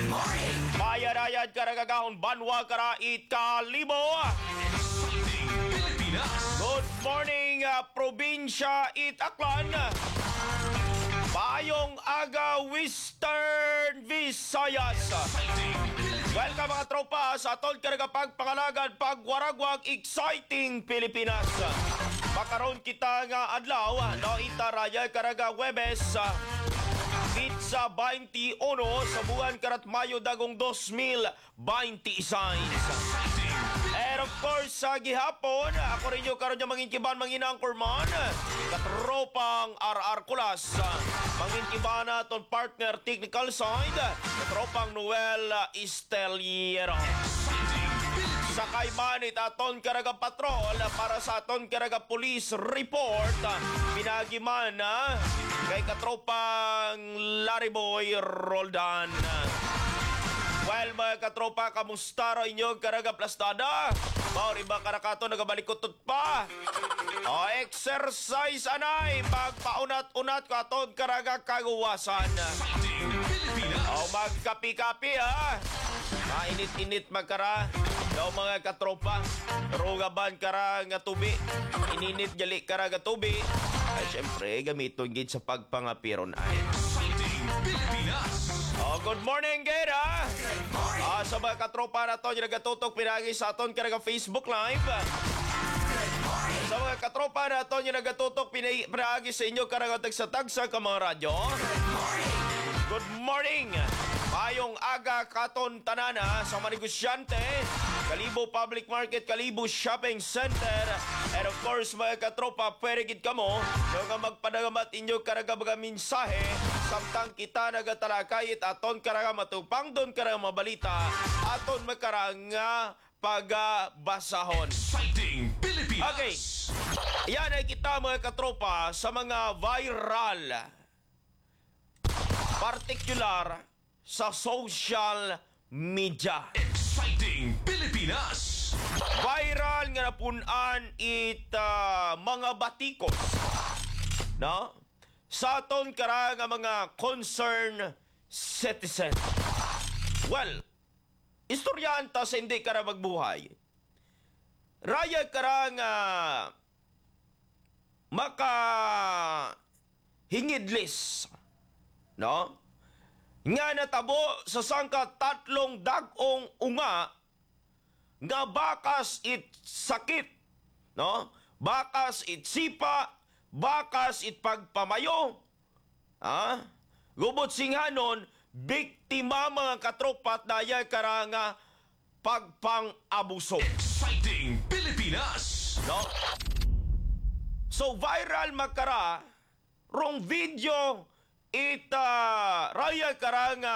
Bayad-ayad karagagahon banwa karait kalibo. Good morning, probinsya Itaklan. Bayong aga Western Visayas. Welcome mga tropa sa atol karagapagpangalagan pagwaragwag exciting Pilipinas. Makaroon kita nga adlaw no itaraya karaga Webes Pizza 21 sa buwan karat Mayo dagong 2026. And of course, sa gihapon, ako rin yung karoon yung manginkiban manginang kurman. Katropang RR Kulas. Manginkiban na itong partner technical side. Katropang Noel Esteliero. Sakay manit aton karaga patrol para sa aton karaga police report. Pinagiman na kay katropang Lariboy Roldan. Well, mga katropa, kamusta ro inyong karaga plastada? Mauri ba karakato nagabalikotot pa? O, exercise anay, magpaunat-unat ko aton karaga kaguwasan. O, magkapi-kapi ha? Mainit-init magkara. Daw mga katropa, rugaban kara nga tubi. Ininit gali kara nga tubi. Ay, syempre, gamiton gid sa pagpangapiron ay. Oh, good morning, Gera. Sa mga katropa na to, yung nagatutok pinagi sa aton karaga Facebook Live. Sa mga katropa na to, yung nagatutok pinagi sa inyo karaga tagsa-tagsa ka mga radyo. Good morning. Mayong aga katon tanana sa mga negosyante, Kalibo Public Market, Kalibo Shopping Center, and of course mga katropa, pwede gid kamo nga magpadagamat inyo karaga mga mensahe samtang kita nagatalakayit aton karaga matupang don karaga mabalita aton makaranga pagabasahon. Exciting Pilipinas! Okay, yan ay kita mga katropa sa mga viral, particular sa social media. Exciting Pilipinas! Viral nga napunan mga batikos, no? Sa aton kara nga mga concerned citizen. Well, istoryanta sa hindi kara magbuhay. Raya kara nga maka hingidlis, no? Nga natabo sa sangka 3 dagong unga nga bakas it sakit, no? Bakas it sipa, bakas it pagpamayo. Gubot singhanon, biktima mga katropat daya karanga pagpang-abuso. Exciting Pilipinas! No? So viral makara rong video raya karanga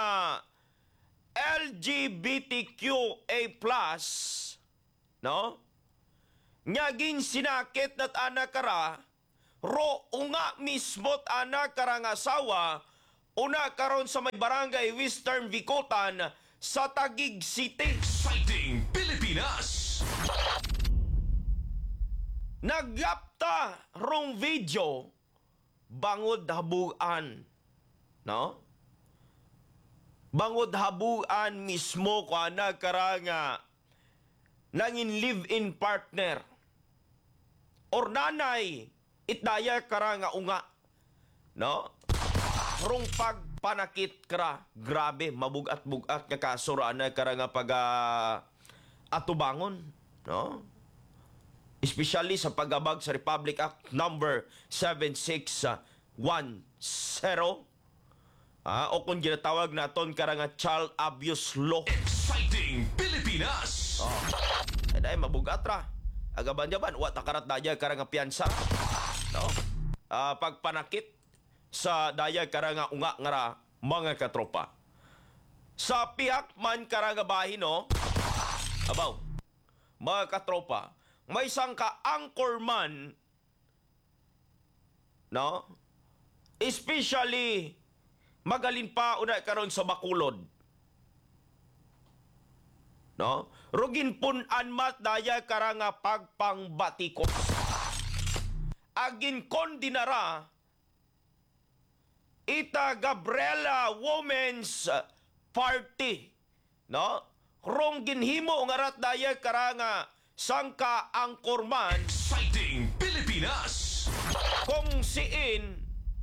LGBTQA+, no? Ngagin sinakit na't anak kara, ro unga mismo't anak karang asawa, una karon sa may barangay Western Vikotan sa Taguig City. Exciting Pilipinas! Nagyapta rong video, bangod habugan, no? Bangod habuan mismo ko anak karanga nangin live-in partner or nanay itdaya karanga unga, no? Rong pagpanakit kara, grabe mabugat-bugat nga kasura anak karanga atubangon, no? Especially sa pagabag sa Republic Act number 7610. O kung ginatawag naton karanga child abuse law. Exciting Pilipinas! Dahil mabugat ra. Agaban jaban, wat akarat daya karanga piyansa. No? Pagpanakit sa daya karanga unga ngara mga katropa. Sa pihak man karanga bahin, no? Abaw, mga katropa, may isang ka-anchorman, no? Especially magalin pa una karon sa Bacolod, no? Rugin punan mat daya karanga pagpangbatikos. Agin kondinara ita Gabriela Women's party, no? Rong ginhimo nga rat daya karanga sangka angkorman Exciting Pilipinas. kung siin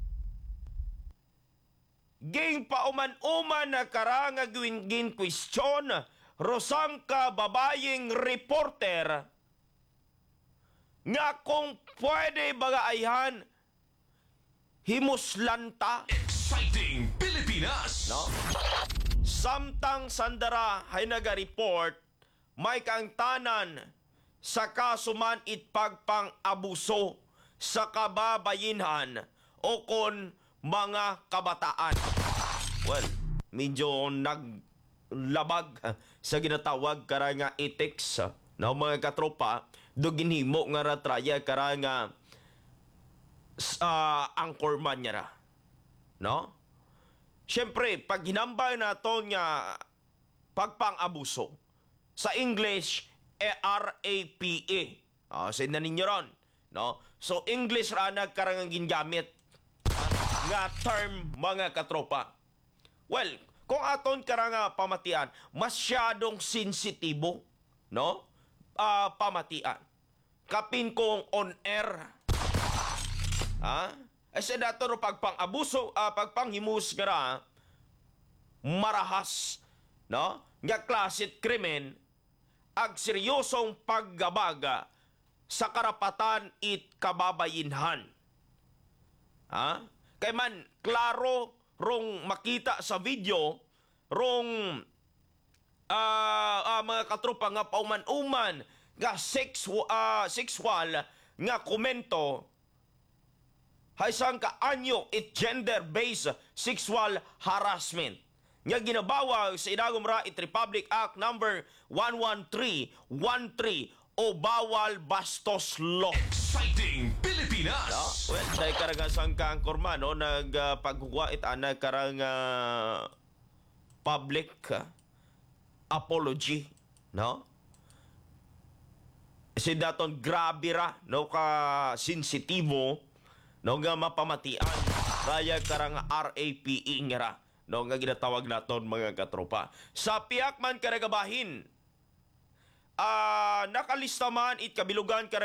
ging pauman-uman na karanga gin question rosang ka babayeng reporter nga kung pwede bagaayhan himuslanta, Exciting Pilipinas. no? Samtang sandara hay naga-report may kaangtanan sa kasuman itpagpang abuso sa kababayinhan o kon mga kabataan. Well, medyo naglabag sa ginatawag karanga ethics na mga katropa do ginhimo nga ratraya karanga angkorman niya ra. No? Siyempre, pag hinambay nato nga pagpang-abuso, sa English, RAPA. Sinda ninyo ron. No? So, English ra nagkarangang gingamit nga term mga katropa. Well, kung aton karanga pamatian, masyadong sensitibo, no? Pamatian. Kapin kong on air. Sa dato ro pagpang-abuso, pagpanghimus nga marahas, no? Nga klasit krimen, ag seryosong paggabaga sa karapatan it kababayinhan. Kay man, klaro rong makita sa video, rong mga katropa nga pauman-uman, nga sexual nga komento, hay sang kaanyo it gender-based sexual harassment. Nga ginabawa sa inagom ra it Republic Act number 11313 o Bawal Bastos Law. Exciting Pilipinas. No? Well, dahil karang sangka ang korma, no? Nagpaghuwa ana karang public apology, no? Kasi daton grabe ra, no? Ka sensitibo, no? Nga mapamatian. Kaya karang RAPE nga ra, no? Nga ginatawag naton mga katropa. Sa piyak man karagabahin, nakalista man it kabilugan karang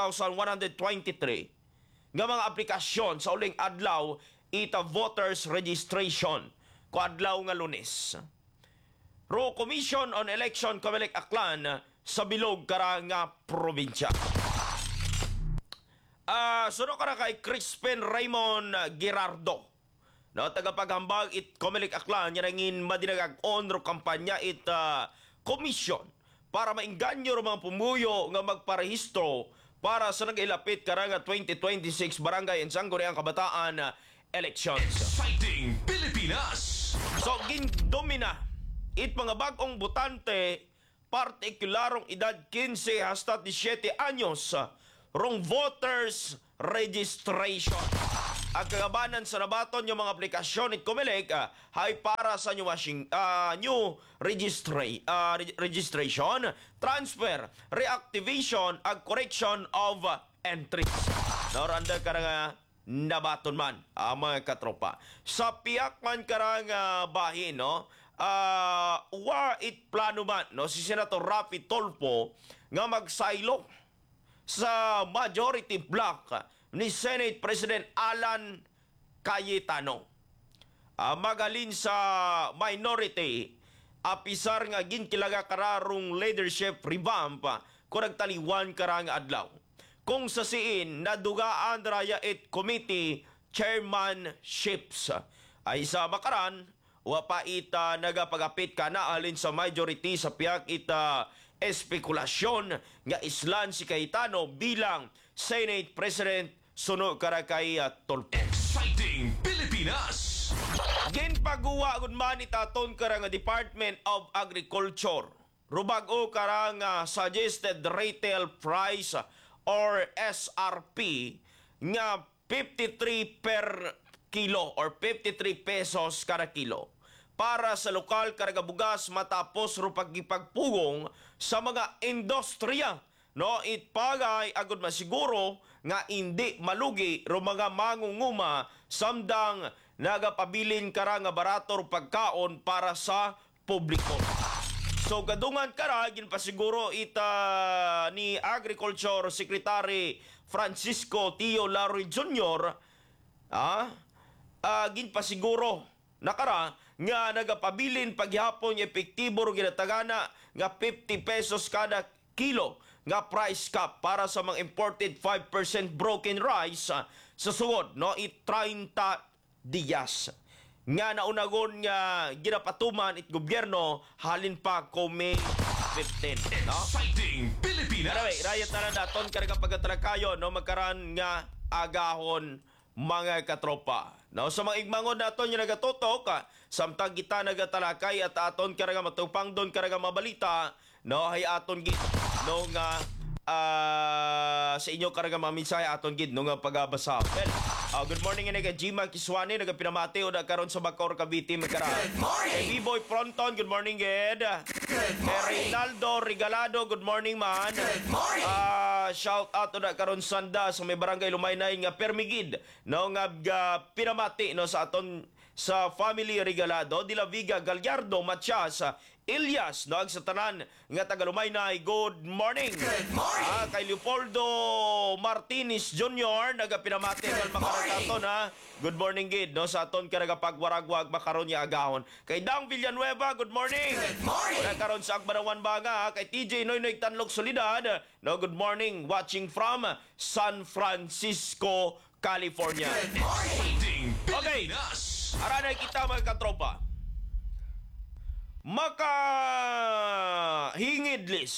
2,123 nga mga aplikasyon sa uling adlaw ita voters registration ko adlaw nga Lunes. Ro Commission on Election Comelec Aklan sa bilog karang nga probinsya. Suno kara kay Crispin Raymond Gerardo, no, tagapaghambag it Comelec Aklan yanangin madinagag-on ro kampanya it commission para mainganyo ro mga pumuyo nga magparehistro para sa nag-ilapit karanga 2026 Barangay and Sangguniang Kabataan elections. Exciting Pilipinas. So, gindomina it mga bagong botante, partikularong edad 15 hasta 17 anyos, rong voters registration. Ang kagabanan sa nabaton yung mga aplikasyon it Comelec ay para sa new registration, transfer, reactivation, ag correction of entries. Nauranda ka nga nabaton man mga katropa. Sa piyak man karang bahin, no? Wa it plano man, no? Si Senator Rafi Tolpo nga magsaylo sa majority block ni Senate President Alan Cayetano. Magalin sa minority, apisar nga ginkilaga kararong leadership revamp kung nagtaliwan karang adlaw. Kung sa siin, nadugaan raya it committee chairmanships. Ay sa makaran, wapa ita nagapagapit ka na alin sa majority sa piyak ita espekulasyon nga islan si Cayetano bilang Senate President suno karakay Tolpo. Exciting Pilipinas. Ginpagawa gud man itaton karang Department of Agriculture. Rubag o karang suggested retail price or SRP nga 53 per kilo or 53 pesos kada kilo para sa lokal karga bugas matapos ro pagipagpugong sa mga industriya, no? Itpagay agud masiguro nga hindi malugi ro mga mangunguma samdang nagapabilin kara nga barator pagkaon para sa publiko. So gadungan kara ginpasiguro ita ni Agriculture Secretary Francisco Tio Laroy Jr. Ginpasiguro nakara nga nagapabilin paghapon yung epektibo ro ginatagana nga 50 pesos kada kilo nga price cap para sa mga imported 5% broken rice sa sugod no 30 días nga naunagon nga ginapatuman it gobyerno halin pa ko May 15 no. Exciting Pilipinas. Anyway, rayat na naton karga pagkatalakayo no magkaran nga agahon mga katropa. No, sa mga igmangon naton yung nagatutok, samtang kita nagatalakay at aton karga matupang doon karga mabalita, no, hay aton gid no nga sa inyo karga maminsay aton gid no nga pagbasa. Well, good morning ini kay Jima Kiswani nagapinamati o karon sa Bacoor Cavite magkaran. Kay B-Boy Fronton, good morning gid. Kay Reynaldo Regalado, good morning man. Shout out na karon sanda sa may barangay Lumaynay nga permigid no nga pinamati no sa aton sa family Regalado, Dila Viga, Gallardo, Matias, Elias, no, sa tanan nga taga Lumaynay, good morning. Good morning. Kay Leopoldo Martinez Jr. nagapinamati ng makarataton good morning gid no sa aton ka nagapagwaragwag makaron niya agahon. Kay Dang Villanueva, good morning. Good morning. Karon sa Agbanangan Banga, kay TJ Noynoy Tanlok Solidad, no, good morning watching from San Francisco, California. Exciting Okay. Pilipinas. Aranay kita mga katropa. Makahingidlis.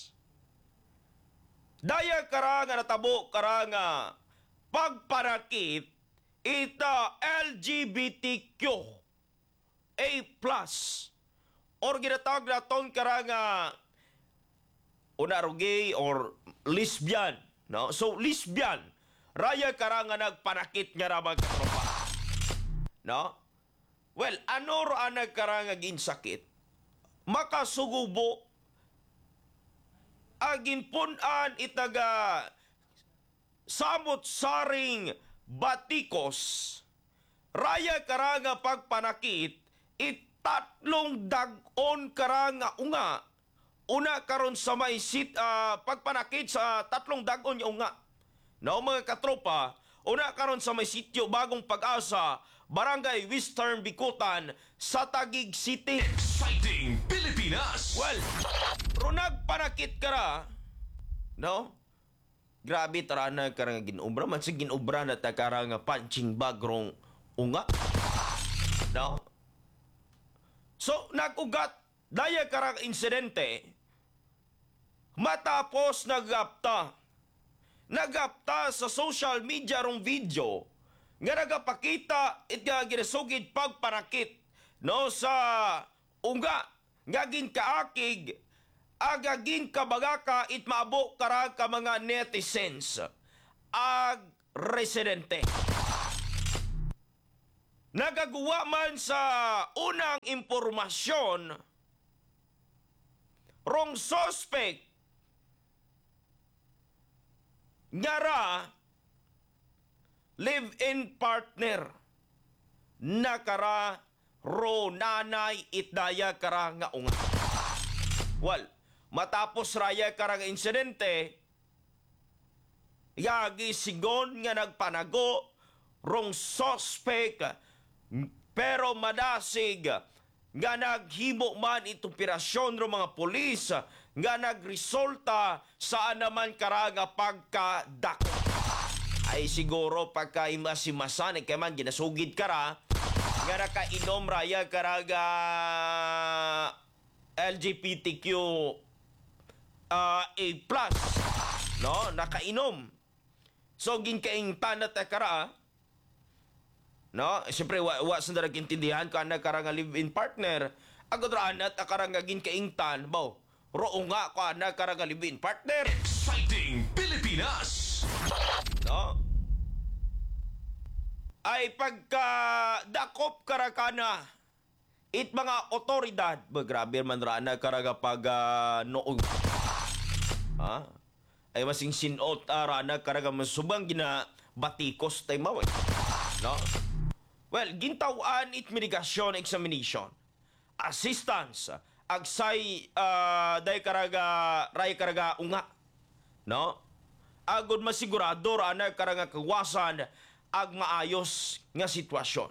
Daya kara nga natabo kara nga pagparakit ita LGBTQ A+. Or ginatawag naton kara nga una gay or lesbian. No? So lesbian. Raya kara nga nagpanakit nga ramang katropa. No? Well, ano ro ang nagkarangag insakit? Makasugubo agin punan itaga samot-saring batikos raya karanga pagpanakit itatlong dag-on karanga unga una karon sa may pagpanakit sa tatlong dag-on yung unga. No, mga katropa, una karon sa may sityo Bagong Pag-asa, Barangay Western Bikutan sa Taguig City. Exciting Pilipinas. Well, runag panakit kara, no? Grabe tara na karang ginubra man sa ginubra na ta karang punching bag rong unga. No? So nagugat daya karang insidente matapos nagapta sa social media rong video nga nagapakita it nga ginasugid pagpanakit no sa unga nga ginkaakig agagin kabagaka it maabo kara ka mga netizens ag residente. Nagaguwa man sa unang impormasyon rong suspect ngara live-in partner nakara ro nanay itdaya kara nga unga. Well, matapos raya kara nga insidente, yagi sigon nga nagpanago rong suspect pero madasig nga naghimo man itong operasyon ro mga pulis nga nagresulta sa naman kara nga pagkadako. Ay siguro pagka imasimasan kay man ginasugid kara nga nakainom raya karaga LGBTQ A+, no, nakainom. So ginkaingtan na ta kara, no, siyempre wa sa naragintindihan ka na kara nga live-in partner agad ra na ta kara nga ginkaingtan baw ro nga ka na kara nga live-in partner. Exciting Pilipinas. No? Ay pagka dakop karakana it mga otoridad grabe man rana karaga pag noong ay masing sinot rana karaga masubang gina batikos tay maway, no? Well, gintawan it mitigation examination. Assistance agsay day karaga unga. No? Agud masigurador ana karanga kawasan ag maayos nga sitwasyon.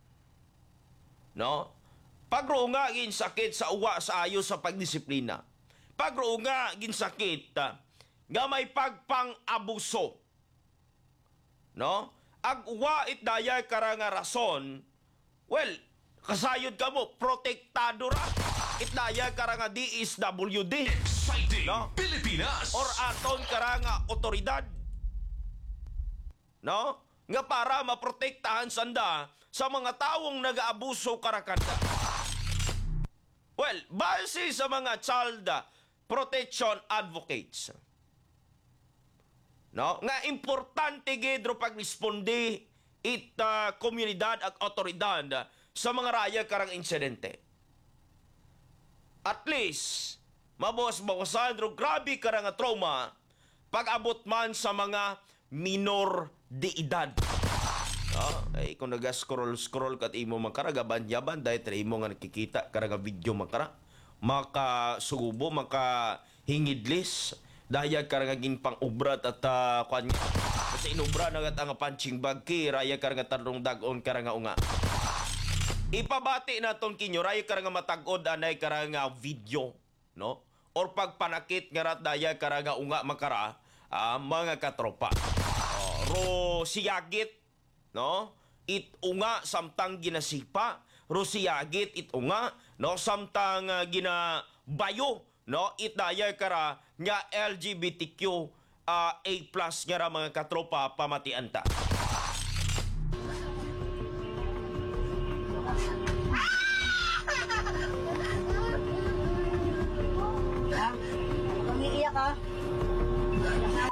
No? Pagro nga ginsakit sa uwa sa ayos sa pagdisiplina. Pagro nga ginsakit nga may pagpang-abuso. No? Ag uwa it dayay karanga rason, well, kasayod ka mo, protektado ra. It dayay karanga DSWD. Exciting No? Pilipinas. Or aton karanga otoridad. No? Nga para maprotektahan sanda sa mga taong nag-aabuso karakanda. Well, base sa mga child protection advocates. No? Nga importante gidro pagresponde it komunidad at otoridad sa mga raya karang insidente. At least, mabawas-bawasan ro grabe karang trauma pag-abot man sa mga minor de edad. Ay kung naga-scroll kat imo makaragaban-yaban dahil try mo nga nakikita karaga video makasubo makahingidlis dahil karaga ginpang ubrat at kanya kasi inubra na ang punching bag ki raya karaga tarong dagon karaga unga. Ipabati naton kinyo raya karaga matagod anay karaga video, no? Or pagpanakit nga rat daya karaga unga makara mga katropa. Ro siyagit, no? It unga samtang ginasipa, ro siyagit it unga, no? Samtang ginabayo, no? It daya kara nga LGBTQ A+ nga ra mga katropa pamatianta. Umiiyak ka?